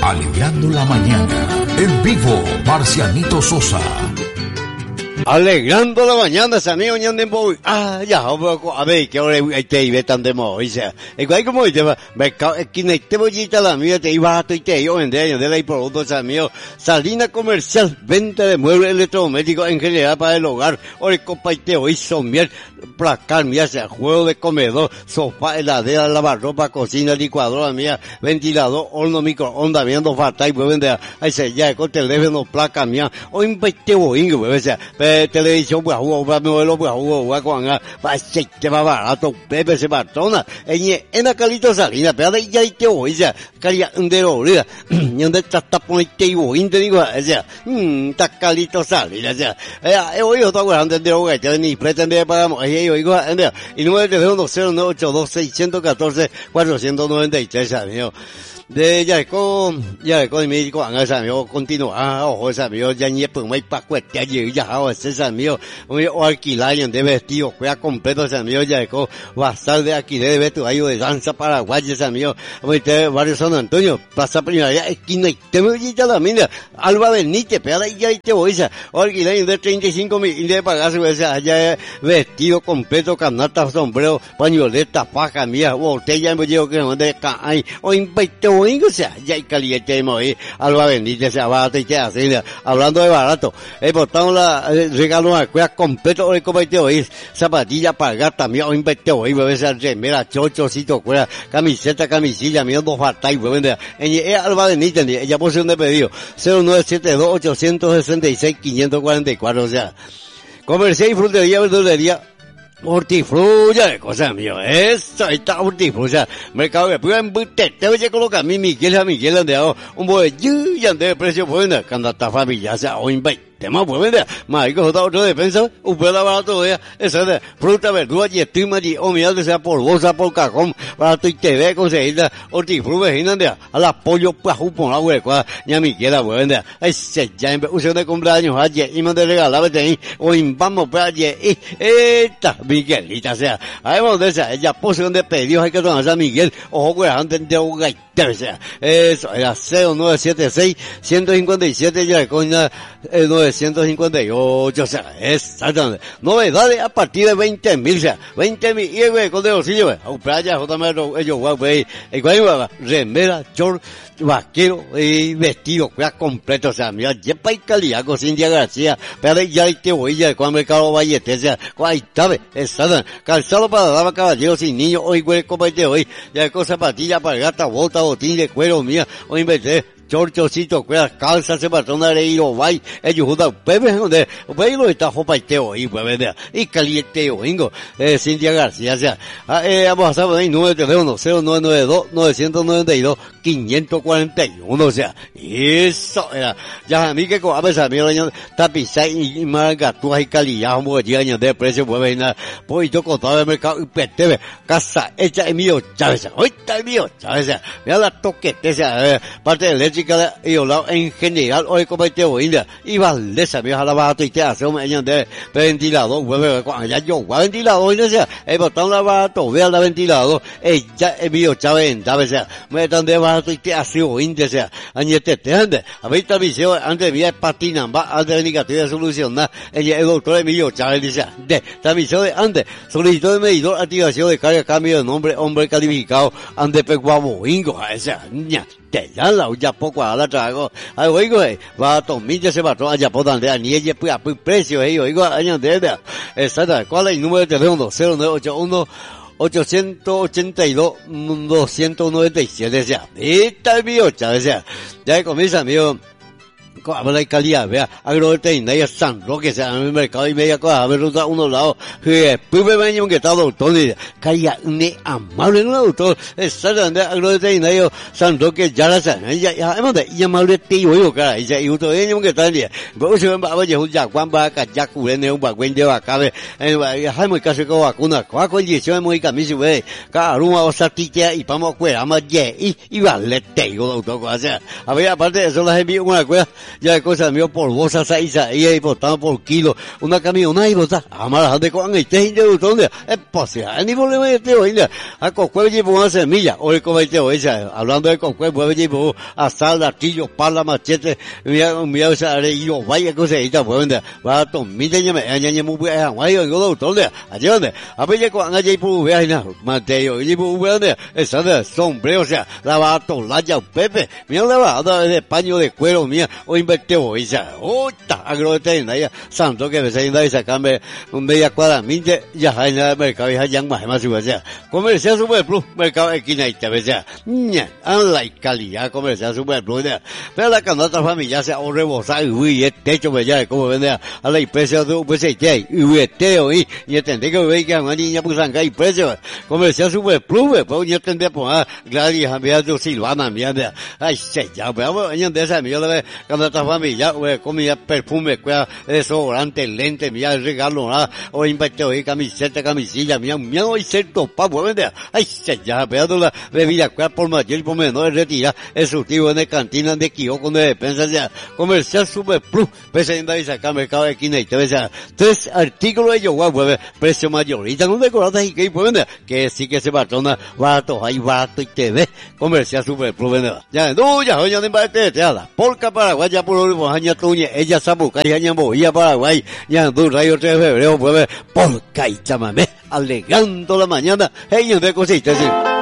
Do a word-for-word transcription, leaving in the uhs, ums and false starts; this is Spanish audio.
Alegrando la mañana. En vivo, Marcianito Sosa. Alegrando la mañana, amigo, ñandembo. Ah, ya, a ver, que ahora hay que ir tan o sea, igual como dice, mercado, que no te voy a la mía, te iba a tu y te yo vender, de la y productos, amigo. Salina comercial, venta de muebles electrodomésticos en general para el hogar, o el compaiteo y somier, placar, mía, sea juego de comedor, sofá, heladera, lavarropa, cocina, licuadora, mía, ventilador, horno, microondas, viendo falta y puede vender, ahí se ya, con teléfono, placa, mía, o inviteo, ingo, o sea, televisión, pues, jugo, pues, modelo, pues, jugo, pues, con, va, aceite, va barato, pepe, se batona, en, en la calito salina, pero de ya, y te voy, o sea, caría, un de olida, y donde está, está, poniendo, y voy, te digo, o sea, mmm, está calito salina, o sea, he oído, está hablando de lo que ni pretende pagamos, y oigo, y número de teléfono cero nueve ocho dos seis uno cuatro cuatro nueve tres, amigo. De ya con ya con mi con esa amigo continúa ojo ese amigo ya ni pues muy pa cuesta y ya hago ese amigo o alquilar de vestido juega completo ese amigo ya con basal de aquí de vestuario de danza paraguaya ese amigo muy te barrio San Antonio plaza primaria esquina y te me ya la mina Alba Benítez pero ahí ya te voy a alquilar de treinta y cinco mil y de pagarse ese allá vestido completo canasta sombrero pañoleta faja mía botella me llevo que no de cae o invito o sea, ya hay caliente de morir, Alba Benítez se abate y te hace, hablando de barato, he botado la, eh, regalo una cueva completo, hoy como te oís, zapatilla para el gato, también hoy te oís, bebé, esa remera, chochocito, cuera, camiseta, camisilla, mío, dos faltáis, bebé, en Alba Benítez, ella posee un pedido, cero nueve siete dos ocho seis seis cinco cuatro cuatro, o sea, comercial y frutería, verdulería, hortifrulla de cosas mío, eso, ahí está hortifrulla, mercado de pura embute, te voy a colocar a mí Miguel a Miguel donde hago un bolillo y ande de precio bueno, cuando está familia, sea, o invite. Tema pues vender, marico, otra otro defensa, un pedazo barato de esa de fruta, verdura y estima y o mira sea por bolsa, por cajón, para tu T V conseguir hortifruta, vejina a la pollo pajú por la hueca, ya mi quiera pues vender, ay se ya en uso de cumpleaños ayer y me de regalar vete o vamos para ayer y esta Miguelita sea, ahí vamos de esa, ella posición de pedidos hay que tomar a Miguel, ojo que antes de un gaitero sea, eso era cero nueve siete seis uno cinco siete ya de coña novecientos cincuenta y ocho, o sea, exactamente. Novedades a partir de veinte mil, o sea, veinte mil, y güey, con de bolsillo, güey, a playa, J M, ellos, güey, y güey, remera, short, vaquero, y vestido, güey, completo, o sea, mira, yepa y calidad, con Cintia García, pero ya te voy, ya, con Mercado Vallete, o sea, ahí está, exactamente, calzado para dama, caballeros y niños, hoy, güey, compete hoy, ya con zapatilla para gata, bota, botín de cuero, mía, hoy inventé, chorchocito, cuerdas, calzas, se patrona de ir o vai, ellos judan, bebé, donde, bebé, está jopaiteo y bebé, y calienteo, ingo, eh, Cintia García, o sea, eh, vamos a ver ahí, número de teléfono, cero nueve nueve dos, nueve nueve dos, cinco cuatro uno, o sea, eso era, ya a mí que con a veces a mí, tapizar y margatúas y calidad, como que llegan de precio, bebé, nada, pues yo contaba el mercado, y petebe, casa hecha en mío, Chávez, hoy está el mío, Chávez, mira la toquete, o sea, parte de leche, y hablado en general hoy como te voy y Valdesa me a la baja y te hace un año de ventilador hueve cuando ya yo ventilador y decía he botado la barato vea la ventilador ella es mío Chávez en Chávez sea me están de barato y te hace un índice sea añete te ande a ver esta visión antes vía patina va antes de negativa de solucionar ella el doctor Emilio Chávez dice de esta visión de antes solicitó de medidor activación de carga cambio de nombre hombre calificado ande peguabo ingo a esa ña te ya la ya poco a la trago ay oigo va a tomar ya se va a ya por donde ni ella pues a precio eh oigo año de esa cuál es el número de teléfono cero nueve ocho uno ochocientos ochenta y dos doscientos noventa y siete ya esta es mío Chávez ya comienza amigo habla de calidad, vea, agroveterinaria San Roque, sea, en el mercado y media cosa, a ver, ruta uno lado, que después me venía que está doctor, y calidad, ne amable, no doctor, exactamente, agroveterinario San Roque, ya la saben, ya, ya, hemos de, y amable tío, yo, cara, y ya, y usted viene que está en día, pero si ven, va a ver, ya, Juan va a callar, cubrirme un bagüen de vacabe, ya, hay muy casi con vacuna, con condiciones muy camisa, güey, cada uno va a estar titia, y vamos a cuidar más, y, y vale, tío, doctor, o sea, a ver, aparte de eso, las envío una cueva, ya de cosas mío por bolsa seis ahí y botado por kilo, una camioneta y bota, amar de con este gente de donde es posible, ni problema de este hoy, a cocuel llevo una semilla, hoy como este hoy, hablando de cocuel, pues llevo asal, artillo, pala, machete, mira, mira, esa areillo, vaya cosa ahí, pues, va a tomar, ya me, ya me muy bien, guay, yo digo, ¿dónde? Allí donde, a ver, ya con allí por ver, no, Mateo, y por ver, esa de sombrero, o sea, la va a tolar ya, Pepe, mira la va de paño de cuero, mía, o invertió hoy, ya, oh, ta, agroveterinaria, ya, santo que me se inda y sacarme un media cuadra, minte, ya hay nada de mercado, ya hay más, más, o sea, comercial super plus, mercado de esquina y te ves, ya, ña, an la calidad comercial super plus, ya, pero la canasta familiar se ahorre rebosar, y uy, el techo, pues ya, como vende a la impresión de un pues y uy, el teo, y, y entendé que ve que a una niña pues anga y precio, comercial super plus, pues yo tendría pues, Gladys, a mí, a Silvana, mía, ay, se ya, pues, año de esa, mía, la canasta familiar, güey, comida, perfume, cuida, desodorante, lente, mía, regalo, nada, o invertido, y camiseta, camisilla, mía, mía, hoy cierto, pa, pues, vende, ay, se ya, pero la bebida, cuida por mayor y por menor, retira, el surtido de cantina, de kiosco, de despensa, ya, comercial super plus, pues, en David, acá, mercado de esquina y te ves, tres artículos de yoga, pues, precio mayorita, no decoradas y que, pues, vende, que sí que se patrona, barato, ahí, barato y te ve, comercial super plus, vende, ya, no, ya, oye, no te te ala, porca Paraguay, ya por hoy, aña tuña, ella sabuca, y aña boía Paraguay, ya, dos rayos tres de febrero, pues, porca y chamamé, alegando la mañana, ella de cositas, sí.